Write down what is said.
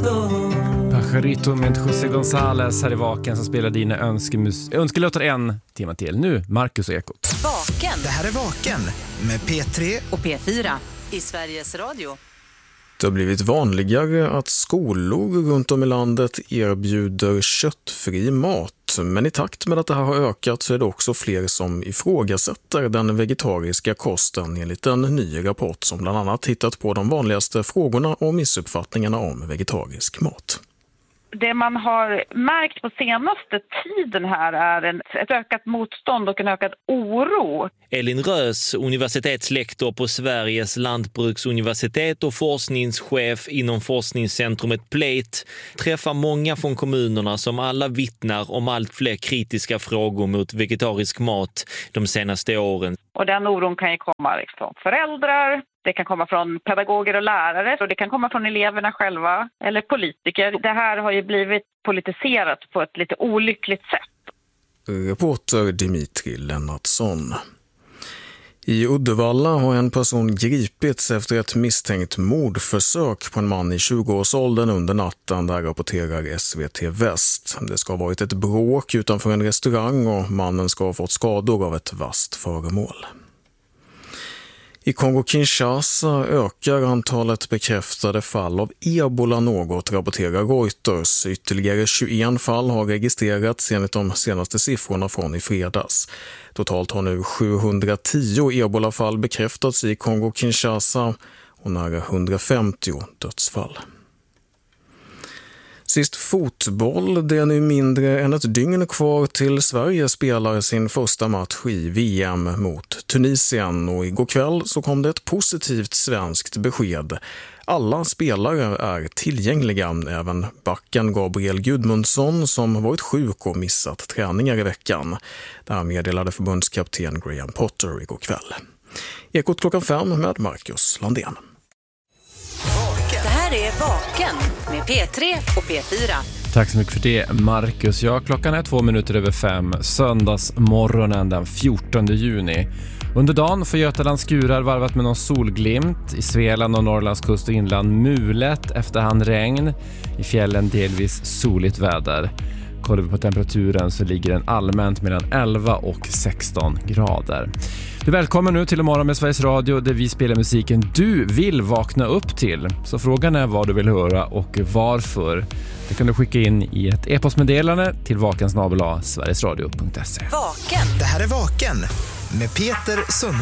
Pajarito med José González här i Vaken som spelar dina önskelåtar en timme till. Nu, Marcus och Ekot. Vaken. Det här är Vaken med P3 och P4 i Sveriges Radio. Det har blivit vanligare att skolor runt om i landet erbjuder köttfri mat. Men i takt med att det här har ökat så är det också fler som ifrågasätter den vegetariska kosten enligt en ny rapport som bland annat hittat på de vanligaste frågorna och missuppfattningarna om vegetarisk mat. Det man har märkt på senaste tiden här är ett ökat motstånd och en ökad oro. Elin Rös, universitetslektor på Sveriges lantbruksuniversitet och forskningschef inom forskningscentrumet Plate, träffar många från kommunerna som alla vittnar om allt fler kritiska frågor mot vegetarisk mat de senaste åren. Och den oron kan ju komma från föräldrar, det kan komma från pedagoger och lärare och det kan komma från eleverna själva eller politiker. Det här har ju blivit politiserat på ett lite olyckligt sätt. Reporter Dimitri Lennartsson. I Uddevalla har en person gripits efter ett misstänkt mordförsök på en man i 20-årsåldern under natten, där rapporterar SVT Väst. Det ska ha varit ett bråk utanför en restaurang och mannen ska ha fått skador av ett vasst föremål. I Kongo-Kinshasa ökar antalet bekräftade fall av ebola något, rapporterar Reuters. Ytterligare 21 fall har registrerats enligt de senaste siffrorna från i fredags. Totalt har nu 710 ebola-fall bekräftats i Kongo-Kinshasa och nära 150 dödsfall. Sist fotboll, det är nu mindre än ett dygn kvar till Sverige spelar sin första match i VM mot Tunisien, och igår kväll så kom det ett positivt svenskt besked. Alla spelare är tillgängliga, även backen Gabriel Gudmundsson som varit sjuk och missat träningar i veckan. Det här meddelade förbundskapten Graham Potter igår kväll. Ekot 5 med Marcus Landén. Det här är Vaken med P3 och P4. Tack så mycket för det, Marcus. Ja, klockan är 2:05, söndagsmorgonen den 14 juni. Under dagen får Götalands skurar varvat med någon solglimt. I Svealand och Norrlands kust och inland mulet efterhand regn. I fjällen delvis soligt väder. Kollar vi på temperaturen så ligger den allmänt mellan 11 och 16 grader. Du är välkommen nu till Morgon med Sveriges Radio, där vi spelar musiken du vill vakna upp till. Så frågan är vad du vill höra och varför. Det kan du skicka in i ett e-postmeddelande till vakensnabel@sverigesradio.se. Vaken. Det här är Vaken med Peter Sund.